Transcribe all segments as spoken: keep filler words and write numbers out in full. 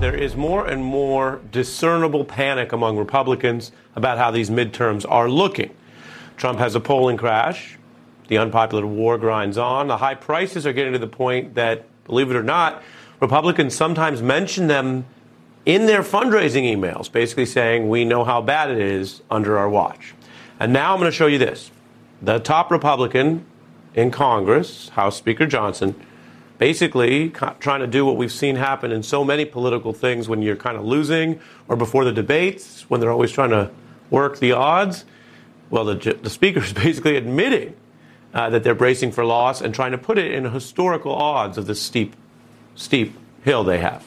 there is more and more discernible panic among Republicans about how these midterms are looking. Trump has a polling crash. The unpopular war grinds on. The high prices are getting to the point that, believe it or not, Republicans sometimes mention them in their fundraising emails, basically saying, we know how bad it is under our watch. And now I'm going to show you this. The top Republican in Congress, House Speaker Johnson, basically trying to do what we've seen happen in so many political things when you're kind of losing or before the debates, when they're always trying to work the odds. Well, the, the speaker is basically admitting uh, that they're bracing for loss and trying to put it in historical odds of the steep, steep hill they have.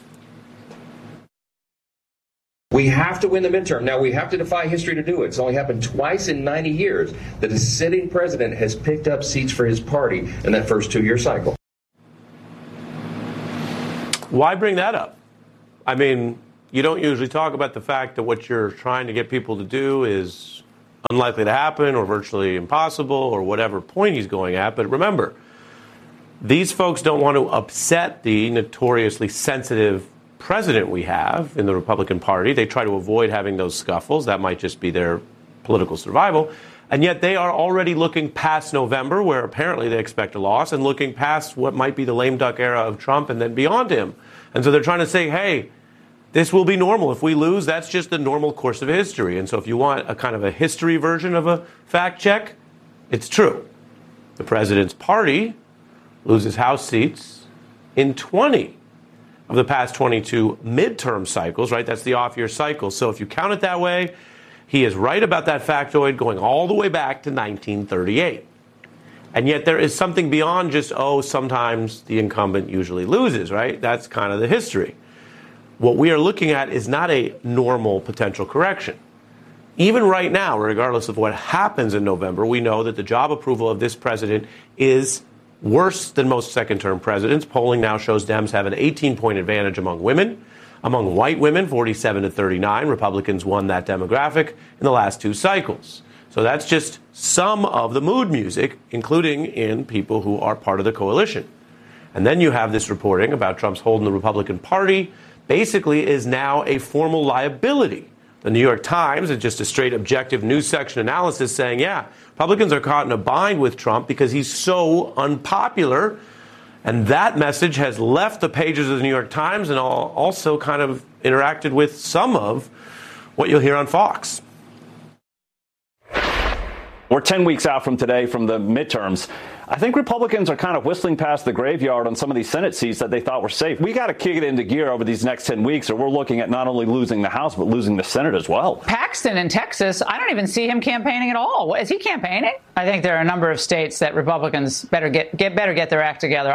We have to win the midterm. Now, we have to defy history to do it. It's only happened twice in ninety years that a sitting president has picked up seats for his party in that first two-year cycle. Why bring that up? I mean, you don't usually talk about the fact that what you're trying to get people to do is unlikely to happen or virtually impossible or whatever point he's going at. But remember, these folks don't want to upset the notoriously sensitive president we have in the Republican Party. They try to avoid having those scuffles. That might just be their political survival. And yet they are already looking past November, where apparently they expect a loss, and looking past what might be the lame duck era of Trump and then beyond him. And so they're trying to say, hey, this will be normal. If we lose, that's just the normal course of history. And so if you want a kind of a history version of a fact check, it's true. The president's party loses House seats in twenty of the past twenty-two midterm cycles, right? That's the off-year cycle. So if you count it that way, he is right about that factoid going all the way back to nineteen thirty-eight. And yet there is something beyond just, oh, sometimes the incumbent usually loses, right? That's kind of the history. What we are looking at is not a normal potential correction. Even right now, regardless of what happens in November, we know that the job approval of this president is worse than most second-term presidents. Polling now shows Dems have an eighteen-point advantage among women. Among white women, forty-seven to thirty-nine, Republicans won that demographic in the last two cycles. So that's just some of the mood music, including in people who are part of the coalition. And then you have this reporting about Trump's hold in the Republican Party basically is now a formal liability. The New York Times is just a straight objective news section analysis saying, yeah, Republicans are caught in a bind with Trump because he's so unpopular. And that message has left the pages of the New York Times and also kind of interacted with some of what you'll hear on Fox. We're ten weeks out from today from the midterms. I think Republicans are kind of whistling past the graveyard on some of these Senate seats that they thought were safe. We got to kick it into gear over these next ten weeks, or we're looking at not only losing the House, but losing the Senate as well. Paxton in Texas, I don't even see him campaigning at all. Is he campaigning? I think there are a number of states that Republicans better get, get better get their act together.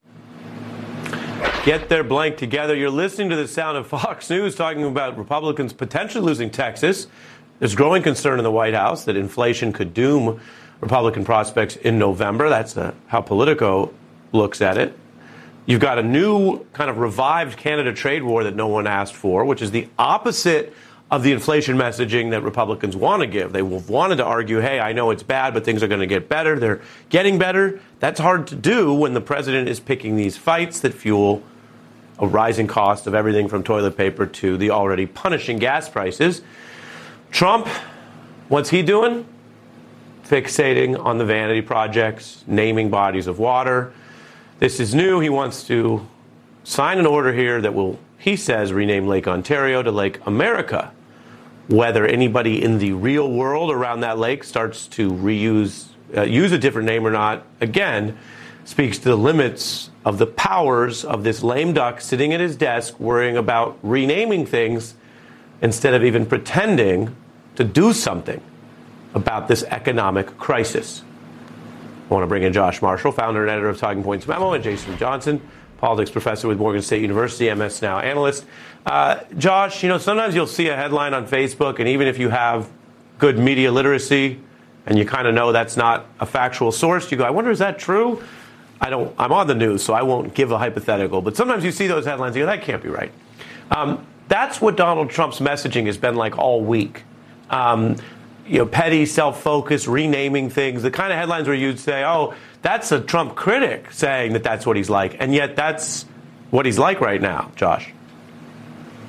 Get their blank together. You're listening to the sound of Fox News talking about Republicans potentially losing Texas. There's growing concern in the White House that inflation could doom Republican prospects in November. That's the, how Politico looks at it. You've got a new kind of revived Canada trade war that no one asked for, which is the opposite of the inflation messaging that Republicans want to give. They wanted to argue, hey, I know it's bad, but things are going to get better. They're getting better. That's hard to do when the president is picking these fights that fuel a rising cost of everything from toilet paper to the already punishing gas prices. Trump, what's he doing? Fixating on the vanity projects, naming bodies of water. This is new. He wants to sign an order here that will, he says, rename Lake Ontario to Lake America. Whether anybody in the real world around that lake starts to reuse, uh, use a different name or not, again, speaks to the limits of the powers of this lame duck sitting at his desk worrying about renaming things instead of even pretending to do something about this economic crisis. I want to bring in Josh Marshall, founder and editor of Talking Points Memo, and Jason Johnson, politics professor with Morgan State University, M S Now analyst. Uh, Josh, you know, sometimes you'll see a headline on Facebook, and even if you have good media literacy and you kind of know that's not a factual source, you go, I wonder, is that true? I don't, I'm on the news, so I won't give a hypothetical, but sometimes you see those headlines and you go, that can't be right. Um, that's what Donald Trump's messaging has been like all week. Um, you know, petty, self-focused, renaming things, the kind of headlines where you'd say, oh, that's a Trump critic saying that that's what he's like. And yet that's what he's like right now, Josh.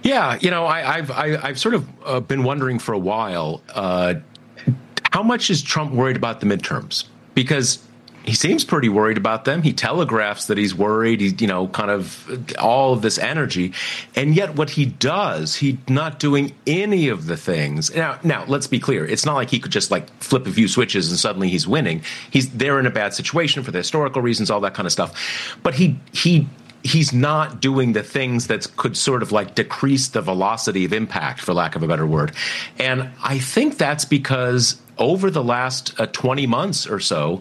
Yeah, you know, I, I've I, I've sort of uh, been wondering for a while, uh, how much is Trump worried about the midterms? Because he seems pretty worried about them. He telegraphs that he's worried. He, you know, kind of all of this energy, and yet what he does, he's not doing any of the things. Now, now let's be clear. It's not like he could just like flip a few switches and suddenly he's winning. He's they're in a bad situation for the historical reasons, all that kind of stuff. But he he. He's not doing the things that could sort of like decrease the velocity of impact, for lack of a better word. And I think that's because over the last uh, twenty months or so,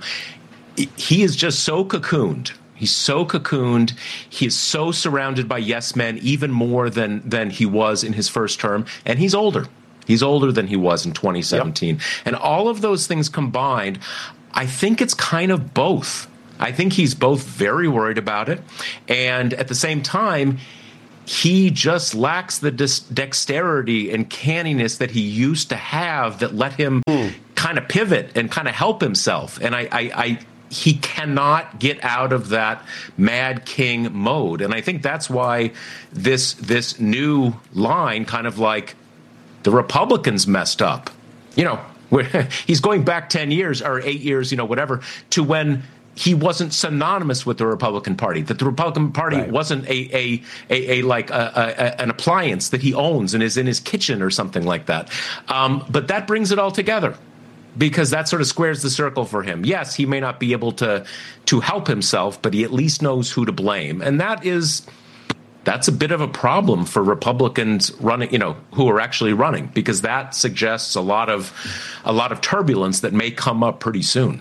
he is just so cocooned. He's so cocooned. He is so surrounded by yes men, even more than than he was in his first term. And he's older. He's older than he was in twenty seventeen. Yep. And all of those things combined, I think it's kind of both. I think he's both very worried about it, and at the same time, he just lacks the dis- dexterity and canniness that he used to have that let him mm. kind of pivot and kind of help himself. And I, I, I, he cannot get out of that Mad King mode. And I think that's why this this new line, kind of like the Republicans messed up. You know, where he's going back ten years or eight years, you know, whatever, to when he wasn't synonymous with the Republican Party, that the Republican Party right. wasn't a a a, a like a, a, an appliance that he owns and is in his kitchen or something like that. Um, but that brings it all together, because that sort of squares the circle for him. Yes, he may not be able to to help himself, but he at least knows who to blame, and that is that's a bit of a problem for Republicans running, you know, who are actually running, because that suggests a lot of a lot of turbulence that may come up pretty soon.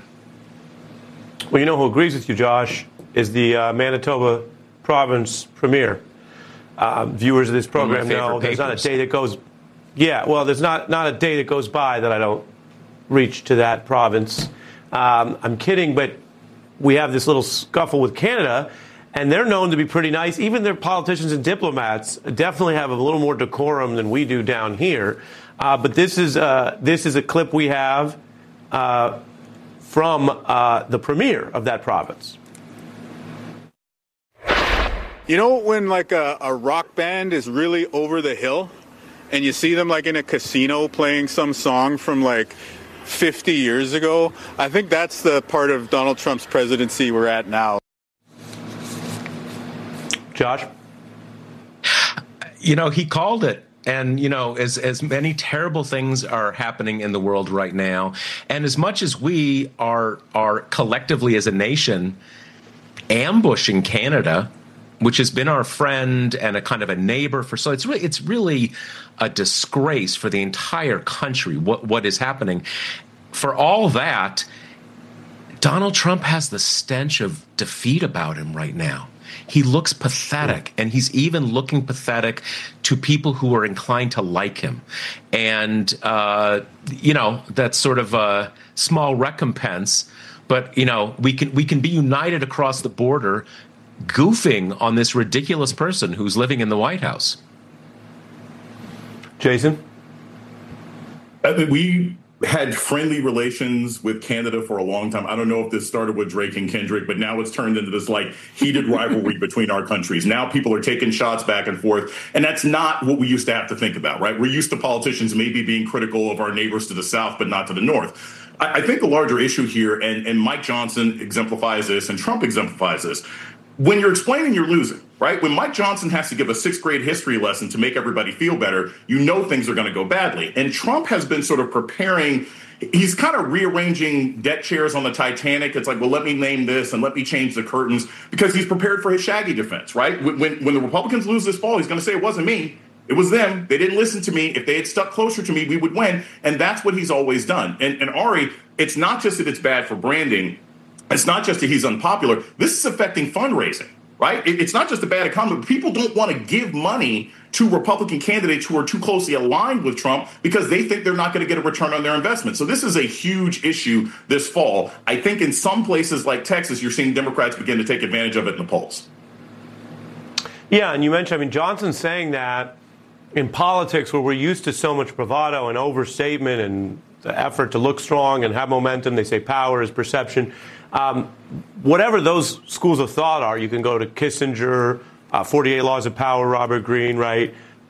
Well, you know who agrees with you, Josh, is the uh, Manitoba Province Premier. Uh, viewers of this program know there's not a day that goes, yeah, well, there's not, not a day that goes by that I don't reach to that province. Um, I'm kidding, but we have this little scuffle with Canada, and they're known to be pretty nice. Even their politicians and diplomats definitely have a little more decorum than we do down here. Uh, but this is uh, this is a clip we have Uh, from uh, the premier of that province. You know when like a, a rock band is really over the hill and you see them like in a casino playing some song from like fifty years ago? I think that's the part of Donald Trump's presidency we're at now. Josh? You know, he called it. And, you know, as as many terrible things are happening in the world right now, and as much as we are are collectively as a nation ambushing Canada, which has been our friend and a kind of a neighbor for so it's really it's really a disgrace for the entire country what what is happening. For all that, Donald Trump has the stench of defeat about him right now. He looks pathetic, and he's even looking pathetic to people who are inclined to like him. And, uh, you know, that's sort of a small recompense. But, you know, we can we can be united across the border goofing on this ridiculous person who's living in the White House. Jason? I mean, we had friendly relations with Canada for a long time. I don't know if this started with Drake and Kendrick, but now it's turned into this like heated rivalry between our countries. Now people are taking shots back and forth, and that's not what we used to have to think about, right? We're used to politicians maybe being critical of our neighbors to the south, but not to the north. I, I think the larger issue here, and, and Mike Johnson exemplifies this, and Trump exemplifies this, when you're explaining, you're losing, right? When Mike Johnson has to give a sixth grade history lesson to make everybody feel better, you know things are going to go badly. And Trump has been sort of preparing. He's kind of rearranging deck chairs on the Titanic. It's like, well, let me name this and let me change the curtains, because he's prepared for his Shaggy defense, right? When, when the Republicans lose this fall, he's going to say it wasn't me. It was them. They didn't listen to me. If they had stuck closer to me, we would win. And that's what he's always done. And, and Ari, it's not just that it's bad for branding. It's not just that he's unpopular. This is affecting fundraising, right? It's not just a bad economy. People don't want to give money to Republican candidates who are too closely aligned with Trump because they think they're not going to get a return on their investment. So this is a huge issue this fall. I think in some places like Texas, you're seeing Democrats begin to take advantage of it in the polls. Yeah, and you mentioned, I mean, Johnson's saying that in politics where we're used to so much bravado and overstatement and the effort to look strong and have momentum, they say power is perception. Um, whatever those schools of thought are, you can go to Kissinger, uh, forty-eight Laws of Power, Robert Greene, right?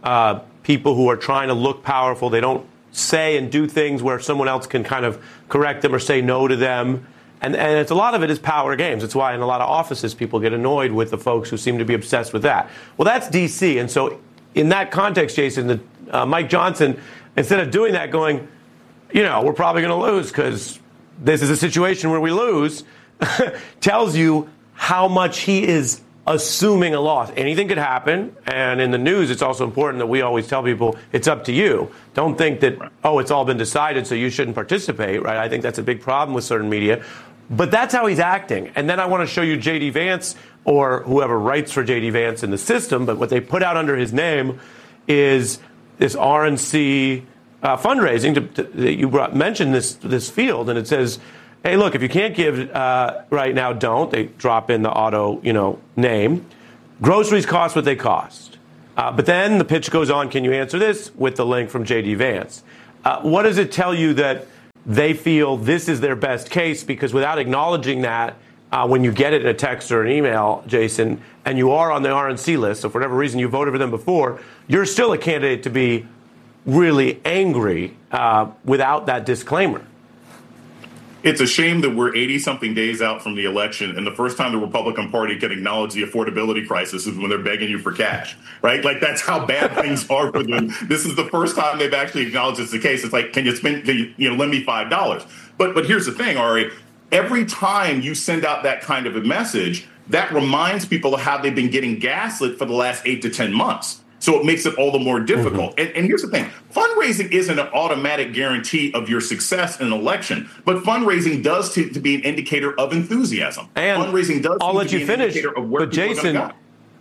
uh, people who are trying to look powerful. They don't say and do things where someone else can kind of correct them or say no to them. And, and it's a lot of it is power games. It's why in a lot of offices people get annoyed with the folks who seem to be obsessed with that. Well, that's D C. And so in that context, Jason, the, uh, Mike Johnson, instead of doing that, going, you know, we're probably going to lose because this is a situation where we lose, tells you how much he is assuming a loss. Anything could happen. And in the news, it's also important that we always tell people it's up to you. Don't think that, oh, it's all been decided, so you shouldn't participate, right? I think that's a big problem with certain media. But that's how he's acting. And then I want to show you J D. Vance or whoever writes for J D. Vance in the system. But what they put out under his name is this R N C uh, fundraising. To, to, you brought, mentioned this this field, and it says, hey, look, if you can't give uh, right now, don't. They drop in the auto, you know, name. Groceries cost what they cost. Uh, but then the pitch goes on, can you answer this, with the link from J D. Vance. Uh, what does it tell you that they feel this is their best case? Because without acknowledging that, uh, when you get it in a text or an email, Jason, and you are on the R N C list, so for whatever reason you voted for them before, you're still a candidate to be really angry uh, without that disclaimer. It's a shame that we're eighty-something days out from the election, and the first time the Republican Party can acknowledge the affordability crisis is when they're begging you for cash, right? Like, that's how bad things are for them. This is the first time they've actually acknowledged it's the case. It's like, can you spend, can you, you know, lend me five dollars? But but here's the thing, Ari. Every time you send out that kind of a message, that reminds people of how they've been getting gaslit for the last eight to ten months. So it makes it all the more difficult. Mm-hmm. And, and here's the thing. Fundraising isn't an automatic guarantee of your success in an election, but fundraising does to, to be an indicator of enthusiasm. And fundraising does I'll let to you be finish, an indicator of where but people Jason, are go.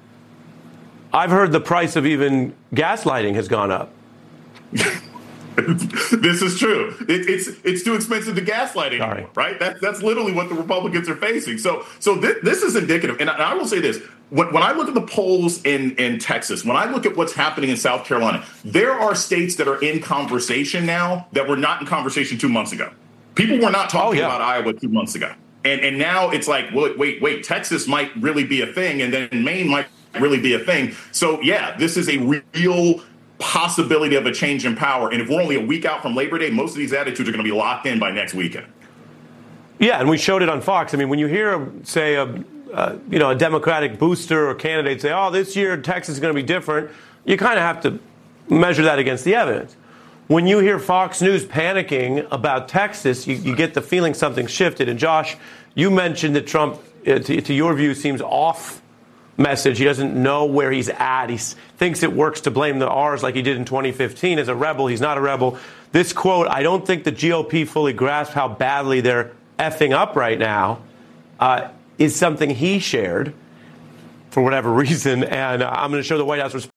I've heard the price of even gaslighting has gone up. This is true. It, it's it's too expensive to gaslight anymore, Sorry. right? That, that's literally what the Republicans are facing. So so th- this is indicative. And I, and I will say this. When, when I look at the polls in, in Texas, when I look at what's happening in South Carolina, there are states that are in conversation now that were not in conversation two months ago. People were not talking oh, yeah. about Iowa two months ago. And, and now it's like, wait, wait, wait, Texas might really be a thing, and then Maine might really be a thing. So, yeah, this is a real possibility of a change in power. And if we're only a week out from Labor Day, most of these attitudes are going to be locked in by next weekend. Yeah, and we showed it on Fox. I mean, when you hear, say, a, uh, you know, a Democratic booster or candidate say, oh, this year Texas is going to be different, you kind of have to measure that against the evidence. When you hear Fox News panicking about Texas, you, you get the feeling something shifted. And, Josh, you mentioned that Trump, uh, to, to your view, seems off message. He doesn't know where he's at. He thinks it works to blame the R's like he did in twenty fifteen. As a rebel, he's not a rebel. This quote, I don't think the G O P fully grasps how badly they're effing up right now, uh, is something he shared for whatever reason. And uh, I'm going to show the White House response.